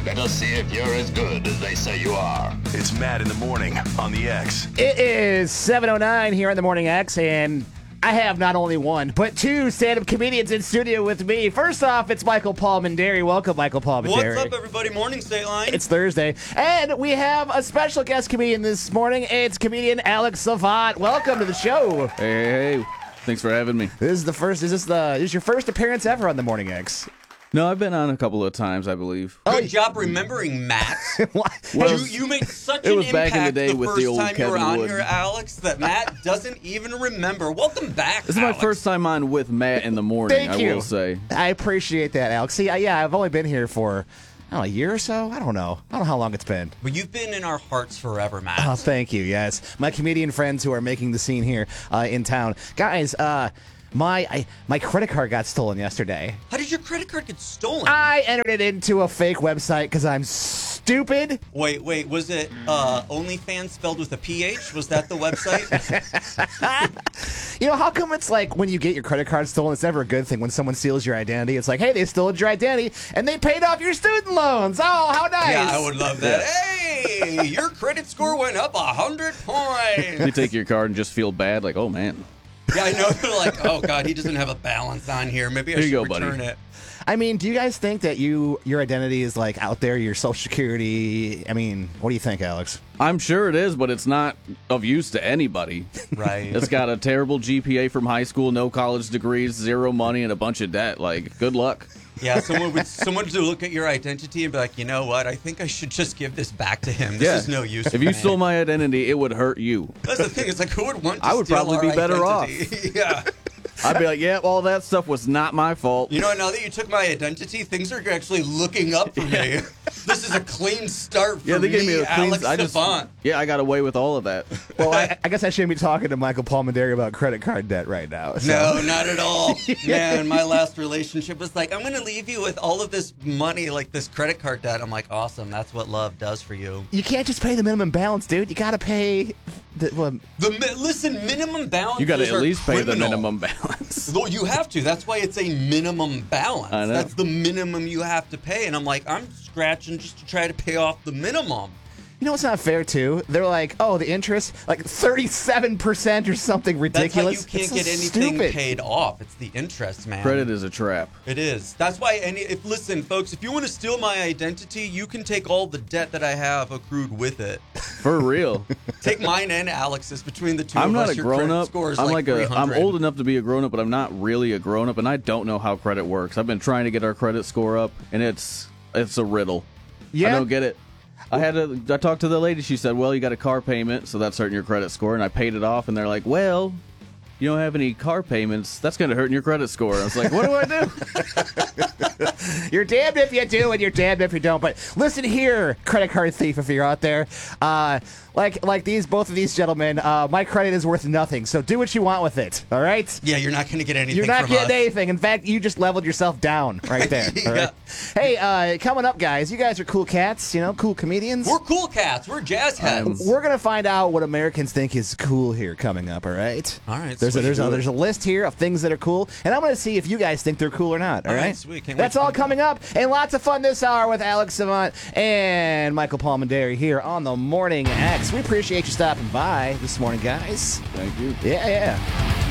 Better see if you're as good as they say you are. It's Matt in the morning on the X. It is 7:09 here on the Morning X, and I have not only one, but two stand-up comedians in studio with me. First off, it's Michael Palminteri. Welcome, Michael Palminteri. What's up, everybody? Morning, State Line. It's Thursday, and we have a special guest comedian this morning. It's comedian Alex Savant. Welcome to the show. Hey. Thanks for having me. This is your first appearance ever on the Morning X? No, I've been on a couple of times, I believe. Good job remembering Matt. Well, you made such it an was back impact in the day with the first old time you were Kevin on Wood. here, Alex, that Matt doesn't even remember. Welcome back, This is Alex. my first time on with Matt in the morning, Thank you. I will say. I appreciate that, Alex. See, I've only been here for a year or so. I don't know how long it's been. But you've been in our hearts forever, Matt. Oh, thank you. Yes, my comedian friends who are making the scene here in town, guys. My credit card got stolen yesterday. How did your credit card get stolen? I entered it into a fake website because I'm stupid. Wait, was it OnlyFans spelled with a PH? Was that the website? You know, how come it's like when you get your credit card stolen, it's never a good thing when someone steals your identity? It's like, hey, they stole your identity and they paid off your student loans. Oh, how nice. Yeah, I would love that. Hey, your credit score went up 100 points. You take your card and just feel bad, like, oh, man. Yeah, I know. They're like, oh, God, he doesn't have a balance on here. Maybe I Here you should go, buddy. return it. I mean, do you guys think that your identity is like out there, your social security? I mean, what do you think, Alex? I'm sure it is, but it's not of use to anybody. Right. It's got a terrible GPA from high school, no college degrees, zero money, and a bunch of debt. Like, good luck. Yeah, someone would look at your identity and be like, you know what? I think I should just give this back to him. This is no use. If for you me. stole my identity, it would hurt you. That's the thing. It's like, who would want to I would steal probably our be better identity? Yeah. I'd be like, yeah, all that stuff was not my fault. You know, now that you took my identity, things are actually looking up for me. This is a clean start for Yeah, they gave me, me a clean. Alex Savant. I got away with all of that. Well, I guess I shouldn't be talking to Michael Palminteri about credit card debt right now. So. No, not at all. Man, my last relationship was like, I'm going to leave you with all of this money, like this credit card debt. I'm like, awesome. That's what love does for you. You can't just pay the minimum balance, dude. You got to pay Listen, minimum balance. You got to at least pay the criminal. minimum balance. Well, you have to. That's why it's a minimum balance. I know. That's the minimum you have to pay. And I'm like, I'm scratching just to try to pay off the minimum. You know what's not fair, too? They're like, oh, the interest, like 37% or something ridiculous. That's how you can't It's get so anything stupid. paid off. It's the interest, man. Credit is a trap. It is. That's why listen, folks, if you want to steal my identity, you can take all the debt that I have accrued with it. For real. Take mine and Alex's between the two I'm of not us. a Your grown credit up. score is I'm like 300. I'm old enough to be a grown up, but I'm not really a grown up, and I don't know how credit works. I've been trying to get our credit score up, and it's a riddle. Yeah? I don't get it. I talked to the lady. She said, "Well, you got a car payment, so that's hurting your credit score." And I paid it off, and they're like, "Well, you don't have any car payments. That's going to hurt your credit score." I was like, "What do I do?" You're damned if you do, and you're damned if you don't. But listen here, credit card thief, if you're out there. Like both of these gentlemen, my credit is worth nothing. So do what you want with it. All right? Yeah, you're not going to get anything You're not from getting us. anything. In fact, you just leveled yourself down right there. All right? Hey, coming up, guys. You guys are cool cats. You know, cool comedians. We're cool cats. We're jazz heads. We're gonna find out what Americans think is cool here coming up. All right. All right, There's sweet. there's a list here of things that are cool, and I'm gonna see if you guys think they're cool or not. All All right, right. sweet. Can't wait That's to all find coming up, and lots of fun this hour with Alex Savant and Michael Palminteri here on the Morning X. We appreciate you stopping by this morning, guys. Thank you. Yeah.